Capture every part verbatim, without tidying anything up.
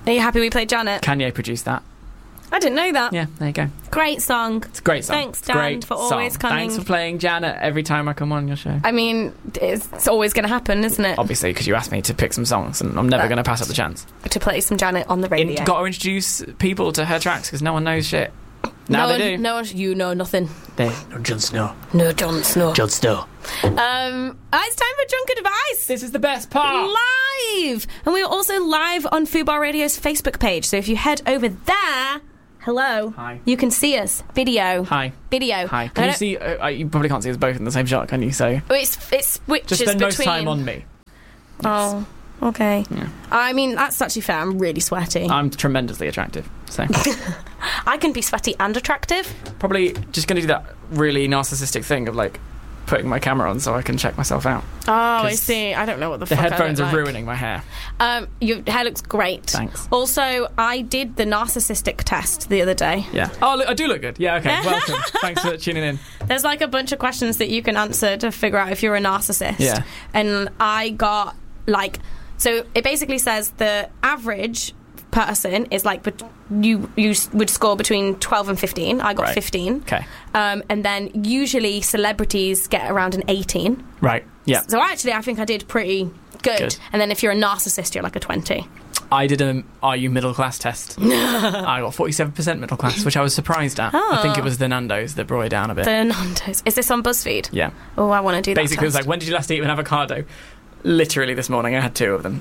Are you happy we played Janet? Kanye produced that. I didn't know that. Yeah, there you go. Great song. It's a great song. Thanks, It's a Dan, great for always song. coming. Thanks for playing Janet every time I come on your show. I mean, it's, it's always going to happen, isn't it? Obviously, because you asked me to pick some songs, and I'm never But- going to pass up the chance. To play some Janet on the radio. In, got to introduce people to her tracks, because no one knows shit. Now no they one, do. No one, you know nothing. They no Jon Snow. No Jon Snow. Jon Snow. Um, uh, it's time for Drunk Advice. This is the best part. Live! And we are also live on Fubar Radio's Facebook page. So if you head over there, hello. Hi. You can see us. Video. Hi. Video. Hi. I Can you don't- see? Uh, you probably can't see us both in the same shot, can you? So Oh, It's, it's switches just spend most between... time on me. Oh, okay. Yeah. I mean, that's actually fair. I'm really sweaty. I'm tremendously attractive. So I can be sweaty and attractive. probably just going to do that really narcissistic thing of like putting my camera on so I can check myself out. Oh, I 'Cause see. I don't know what the, The fuck headphones I are look like. ruining my hair. Um, your hair looks great. Thanks. Also, I did the narcissistic test the other day. Yeah. Oh, look, I do look good. Yeah. Okay. Welcome. Thanks for tuning in. There's like a bunch of questions that you can answer to figure out if you're a narcissist. Yeah. And I got like, so it basically says the average person is like, but you you s- would score between twelve and fifteen. I got Right. fifteen. Okay. Um, and then usually celebrities get around an eighteen. Right. Yeah. So actually, I think I did pretty good. Good. And then if you're a narcissist, you're like a twenty. I did a Are You Middle Class test. I got forty-seven percent middle class, which I was surprised at. I think Oh. it was the Nando's that brought it down a bit. The Nando's. Is this on BuzzFeed? Yeah. Oh, I want to do that. Basically, it was test. like, when did you last eat an avocado? Literally this morning, I had two of them.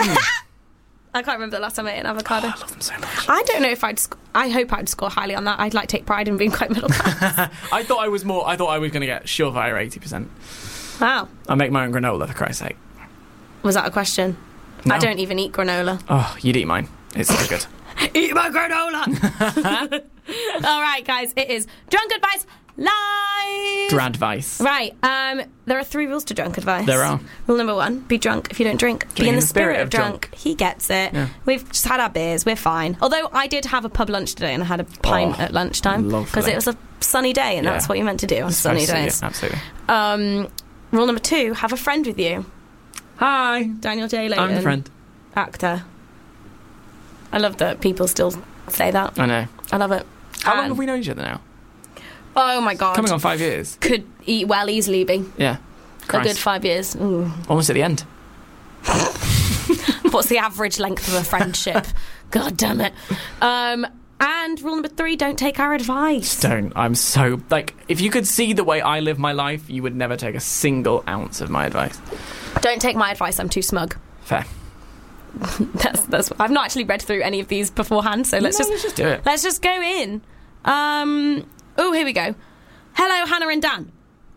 I can't remember the last time I ate an avocado. I love them so much. I don't know if I'd. Sc- I hope I'd score highly on that. I'd like take pride in being quite middle class. I thought I was more. I thought I was going to get surefire eighty percent. Wow, I make my own granola, for Christ's sake. was that a question? No. I don't even eat granola. Oh, you'd eat mine. It's so good. Eat my granola. All right, guys, it is Drunk Advice live. Drunk advice. Right, um, there are three rules to drunk advice. There are. Rule number one, be drunk if you don't drink. Be in the spirit, of drunk. drunk. He gets it. Yeah. We've just had our beers, we're fine. Although I did have a pub lunch today and I had a pint Oh, at lunchtime. lovely. Because it was a sunny day and Yeah. that's what you're meant to do on sunny Supposed to, days. yeah, absolutely. Um, rule number two, have a friend with you. Hi. Daniel J. Layton. I'm the friend. Actor. I love that people still say that. I know. I love it. How long And- have we known each other now? Oh my god. Coming on five years. Could eat well easily be. Yeah. A Christ. good five years. Ooh. Almost at the end. What's the average length of a friendship? God damn it. Um, and rule number three, don't take our advice. Don't. I'm so... Like, if you could see the way I live my life, you would never take a single ounce of my advice. Don't take my advice, I'm too smug. Fair. That's that's I've not actually read through any of these beforehand, so let's No, just let's just do it. let's just go in. Um oh, here we go. Hello, Hannah and Dan.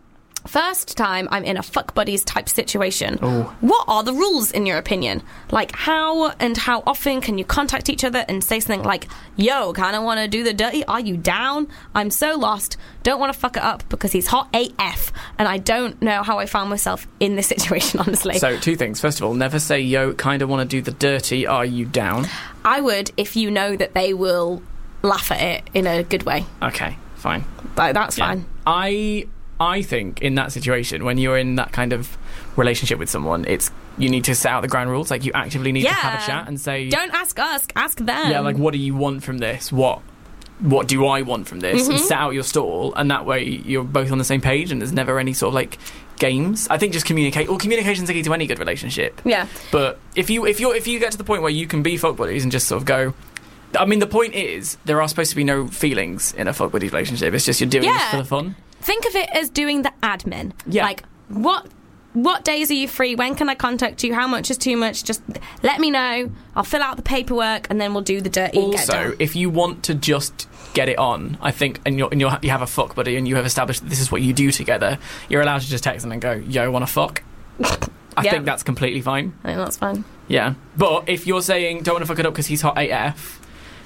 First time I'm in a fuck buddies type situation. Oh. What are the rules in your opinion? Like how and how often can you contact each other and say something like, yo, kinda wanna do the dirty? Are you down? I'm so lost. Don't wanna fuck it up because he's hot A F and I don't know how I found myself in this situation, honestly. So, two things. First of all, never say, yo, kind of want to do the dirty, are you down? I would if you know that they will laugh at it in a good way. Okay, fine. Like, that's Yeah. fine. I I think in that situation, when you're in that kind of relationship with someone, it's you need to set out the ground rules. Like, you actively need to have Yeah. a chat and say, Don't ask us, ask them. yeah, like, what do you want from this? What what do I want from this? Mm-hmm. And set out your stall, and that way you're both on the same page, and there's never any sort of like games. I think just communicate. Well, communication's the key to any good relationship. Yeah. But if you if you if you get to the point where you can be fuck buddies and just sort of go, I mean, the point is there are supposed to be no feelings in a fuck buddies relationship. It's just you're doing this Yeah. for the fun. Think of it as doing the admin. Yeah. Like, what what days are you free? When can I contact you? How much is too much? Just let me know. I'll fill out the paperwork and then we'll do the dirty and get it Also, done. if you want to just get it on, I think, and, you're, and you're, you have a fuck buddy and you have established that this is what you do together, you're allowed to just text them and go, yo, want to fuck? I Yeah. think that's completely fine. I think that's fine. Yeah. But if you're saying, don't want to fuck it up because he's hot A F,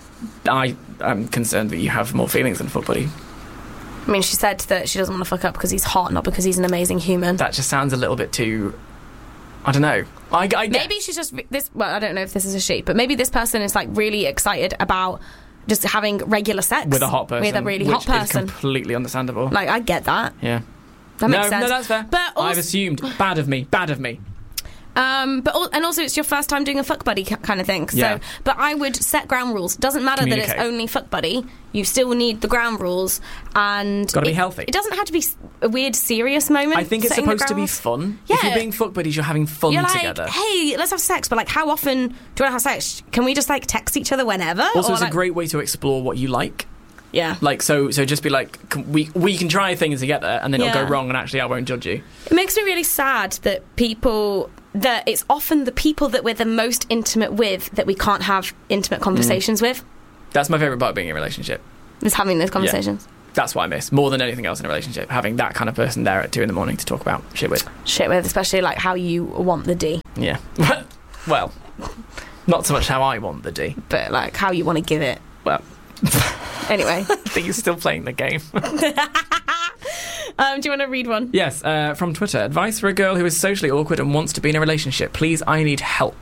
I, I'm concerned that you have more feelings than a fuck buddy. I mean, she said that she doesn't want to fuck up because he's hot, not because he's an amazing human. That just sounds a little bit too... I don't know. I, I get- Maybe she's just this. Well, I don't know if this is a she, but maybe this person is like really excited about just having regular sex with a hot person. with a really which hot person. is completely understandable. Like, I get that. yeah. That no, makes sense. no, that's fair. But also, I've assumed. Bad of me. Bad of me. Um, but al- and also it's your first time doing a fuck buddy kind of thing. So, Yeah. but I would set ground rules. Doesn't matter that it's Communicate. only fuck buddy. You still need the ground rules, and Gotta be it- healthy. It doesn't have to be s- a weird, serious moment. I think it's setting the supposed to ground be rules. fun. Yeah. If you're being fuck buddies, you're having fun You're like, together. hey, let's have sex, but like, how often do you want to have sex? Can we just like text each other whenever? Also, Or, it's like- a great way to explore what you like. yeah. Like, so so just be like, can we we can try things together, and then it'll Yeah. go wrong, and actually I won't judge you. It makes me really sad that people that it's often the people that we're the most intimate with that we can't have intimate conversations Mm. with. That's my favourite part of being in a relationship. Is having those conversations. That's what I miss more than anything else in a relationship. Having that kind of person there at two in the morning to talk about shit with. Shit with, especially like how you want the D, Yeah. Well, not so much how I want the D. but like how you want to give it. Well, Anyway, I think you're still playing the game. um, do you want to read one? Yes, uh, from Twitter. Advice for a girl who is socially awkward and wants to be in a relationship. Please, I need help.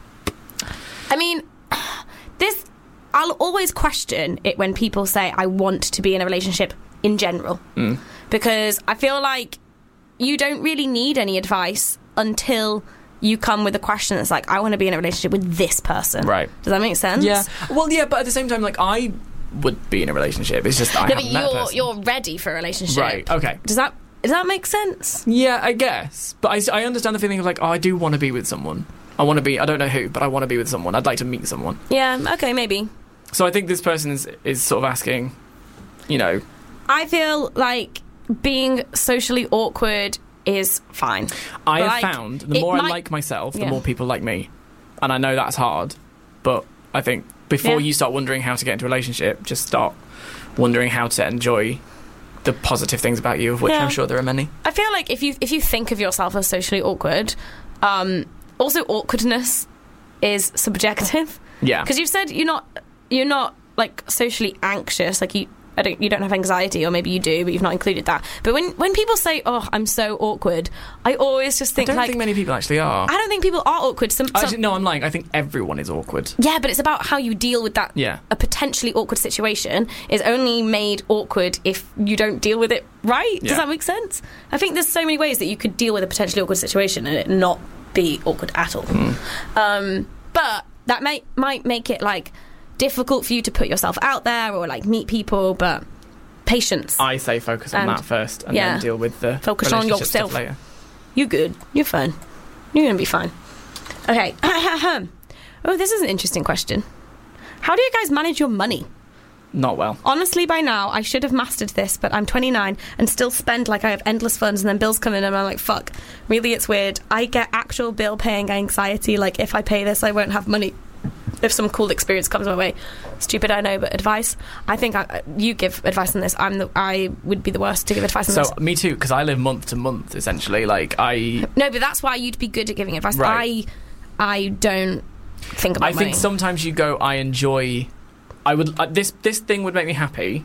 I mean, this I'll always question it when people say I want to be in a relationship in general, Mm. because I feel like you don't really need any advice until you come with a question that's like, I want to be in a relationship with this person. Right. Does that make sense? Yeah. Well, yeah, but at the same time, like, I would be in a relationship. It's just I No, but haven't met a you're person. you're ready for a relationship. Right, okay. Does that does that make sense? Yeah, I guess. But I, I understand the feeling of, like, oh, I do want to be with someone. I want to be, I don't know who, but I want to be with someone. I'd like to meet someone. Yeah. Okay. Maybe. So I think this person is, is sort of asking, you know... I feel like being socially awkward is fine. I have Like, found the it more I might- like myself, the Yeah. more people like me. And I know that's hard, but I think before Yeah. you start wondering how to get into a relationship, just start wondering how to enjoy the positive things about you, of which Yeah. I'm sure there are many. I feel like if you if you think of yourself as socially awkward, um, also awkwardness is subjective. Yeah. Because you've said you're not you're not like socially anxious, like you I don't, you don't have anxiety, or maybe you do, but you've not included that. But when when people say, "Oh, I'm so awkward," I always just I think don't like think many people actually are. I don't think people are awkward. Some, some Actually, no, I'm lying. I think everyone is awkward. yeah, but it's about how you deal with that. Yeah. A potentially awkward situation is only made awkward if you don't deal with it right. Does Yeah. that make sense? I think there's so many ways that you could deal with a potentially awkward situation and it not be awkward at all. Mm. Um, but that may, might make it like difficult for you to put yourself out there or like meet people. But patience. I say focus on And- that first, and yeah. then deal with the Focus on relationship stuff yourself. later. You good. You're fine. You're going to be fine. Okay. Oh, this is an interesting question. How do you guys manage your money? Not well. Honestly, by now, I should have mastered this, but I'm twenty-nine and still spend like I have endless funds, and then bills come in and I'm like, fuck. Really, it's weird. I get actual bill paying anxiety. Like, if I pay this, I won't have money if some cool experience comes my way. Stupid, I know, but advice. I think I, you give advice on this. I'm the, I would be the worst to give advice on So this. me too, because I live month to month essentially. Like I, No, but that's why you'd be good at giving advice. Right. I, I don't think about I money. think sometimes you go. I enjoy. I would. Uh, this this thing would make me happy.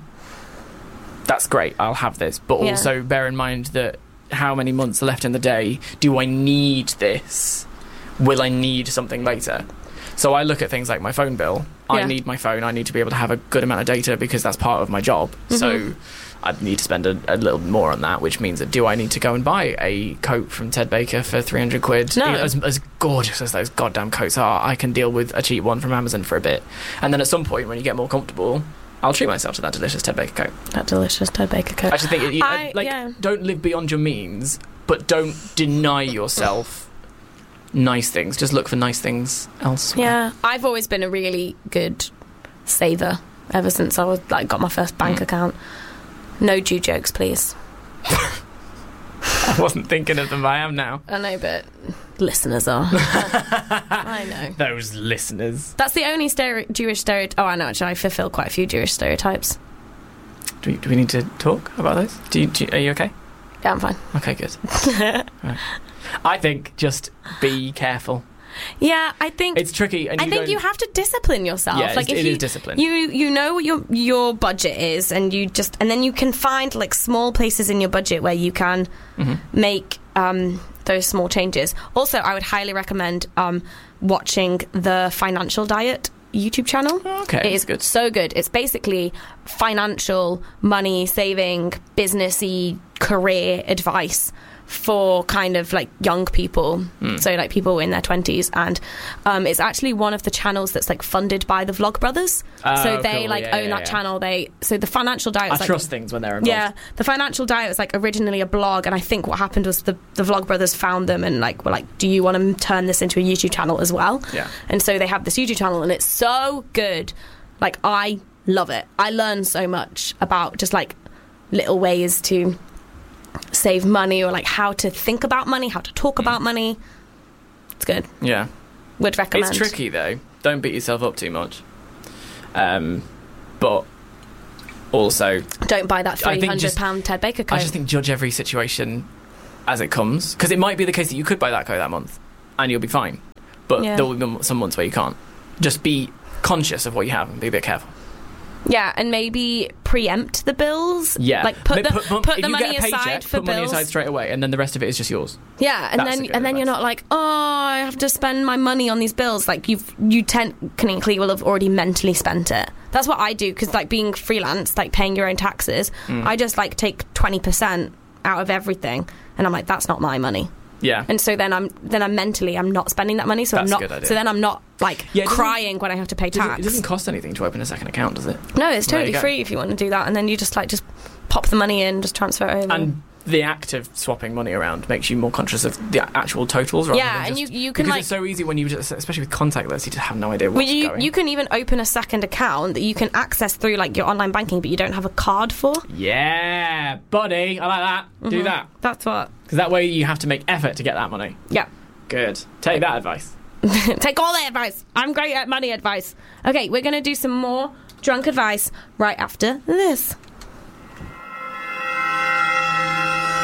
That's great. I'll have this, but Yeah. also bear in mind that how many months are left in the day? Do I need this? Will I need something later? So I look at things like my phone bill. I Yeah. need my phone. I need to be able to have a good amount of data because that's part of my job. Mm-hmm. So I need to spend a, a little more on that, which means that do I need to go and buy a coat from Ted Baker for three hundred quid? No. As, as gorgeous as those goddamn coats are, I can deal with a cheap one from Amazon for a bit. And then at some point, when you get more comfortable, I'll treat myself to that delicious Ted Baker coat. that delicious Ted Baker coat. I actually think, it, you, I- like, yeah. don't live beyond your means, but don't deny yourself nice things. Just look for nice things elsewhere. Yeah, I've always been a really good saver ever since I was like got my first bank Mm. account. No Jew jokes, please. I wasn't thinking of them, I am now. I know, but listeners are. I know. Those listeners. That's the only stere- Jewish stereotype. Oh, I know. Actually, I fulfill quite a few Jewish stereotypes. Do we, do we need to talk about those? Do you, do you, are you okay? Yeah, I'm fine. Okay, good. Right. I think just be careful. Yeah, I think. It's tricky. And I you think don't- you have to discipline yourself. Yeah, like it's- if it you, is discipline. You you know what your your budget is, and you just and then you can find like small places in your budget where you can Mhm. make um, those small changes. Also, I would highly recommend um, watching the Financial Diet YouTube channel. Okay, It is good. so good. It's basically financial, money saving, businessy, career advice for kind of like young people, Mm. so like people in their twenties, and um, it's actually one of the channels that's like funded by the Vlogbrothers. Oh, so they cool. like Yeah, own yeah, that yeah. channel. They so the Financial Diet. I Was, like, trust things when they're involved. yeah, the Financial Diet was like originally a blog, and I think what happened was the the Vlogbrothers found them and like were like, "Do you want to turn this into a YouTube channel as well?" Yeah. And so they have this YouTube channel, and it's so good. Like, I love it. I learn so much about just like little ways to save money, or like how to think about money, how to talk about money. It's good. Yeah. Would recommend. It's tricky though. Don't beat yourself up too much. Um, but also, Don't buy that I three think hundred just- pound Ted Baker coat. I just think judge every situation as it comes, because it might be the case that you could buy that coat that month and you'll be fine, but Yeah. there will be some months where you can't. Just be conscious of what you have and be a bit careful. Yeah, and maybe preempt the bills. Yeah, like put Ma- the put, if the you money get a paycheck, aside for put bills. money aside straight away, and then the rest of it is just yours. Yeah, and That's a then good and then you're advice. not like, oh, I have to spend my money on these bills. Like you've you technically will have already mentally spent it. That's what I do, because like being freelance, like paying your own taxes, Mm. I just like take twenty percent out of everything, and I'm like, that's not my money. Yeah, And so then I'm then I'm mentally I'm not spending that money. So That's I'm a not. good idea. So then I'm not like Yeah, it doesn't- crying when I have to pay Does it, tax. it doesn't cost anything to open a second account, does it? no, it's There you totally go. free if you want to do that, and then you just like just pop the money in, just transfer it over. And the act of swapping money around makes you more conscious of the actual totals. Rather Yeah, than and just, you- you can, because like- it's so easy when you just, especially with contactless, you just have no idea Well, what's you going. you can even open a second account that you can access through like your online banking, but you don't have a card for. Yeah, buddy, I like that. Do that, That's what. because that way you have to make effort to get that money. Yeah. Good. Take that advice. Take all the advice. I'm great at money advice. Okay, we're gonna do some more drunk advice right after this.